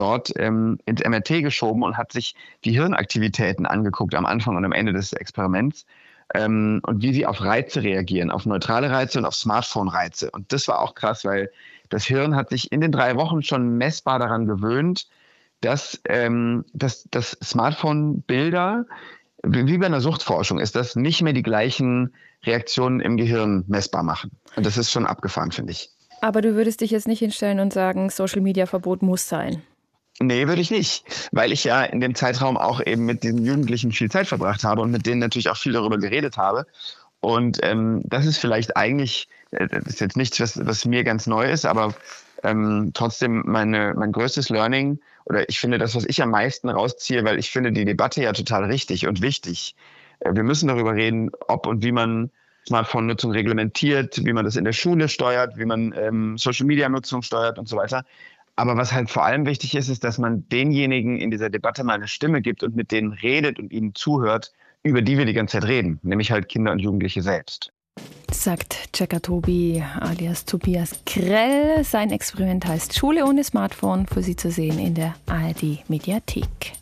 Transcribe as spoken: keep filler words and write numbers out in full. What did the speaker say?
dort ähm, ins M R T geschoben und hat sich die Hirnaktivitäten angeguckt am Anfang und am Ende des Experiments ähm, und wie sie auf Reize reagieren, auf neutrale Reize und auf Smartphone-Reize. Und das war auch krass, weil das Hirn hat sich in den drei Wochen schon messbar daran gewöhnt, dass, ähm, dass, dass Smartphone-Bilder, wie bei einer Suchtforschung, ist, dass nicht mehr die gleichen Reaktionen im Gehirn messbar machen. Und das ist schon abgefahren, finde ich. Aber du würdest dich jetzt nicht hinstellen und sagen, Social-Media-Verbot muss sein. Nee, würde ich nicht, weil ich ja in dem Zeitraum auch eben mit diesen Jugendlichen viel Zeit verbracht habe und mit denen natürlich auch viel darüber geredet habe. Und ähm, das ist vielleicht eigentlich, äh, das ist jetzt nichts, was, was mir ganz neu ist, aber ähm, trotzdem meine, mein größtes Learning, oder ich finde das, was ich am meisten rausziehe, weil ich finde die Debatte ja total richtig und wichtig. Äh, wir müssen darüber reden, ob und wie man Smartphone-Nutzung reglementiert, wie man das in der Schule steuert, wie man ähm, Social-Media-Nutzung steuert und so weiter. Aber was halt vor allem wichtig ist, ist, dass man denjenigen in dieser Debatte mal eine Stimme gibt und mit denen redet und ihnen zuhört, über die wir die ganze Zeit reden, nämlich halt Kinder und Jugendliche selbst. Sagt Checker Tobi alias Tobias Krell. Sein Experiment heißt Schule ohne Smartphone, für Sie zu sehen in der A R D Mediathek.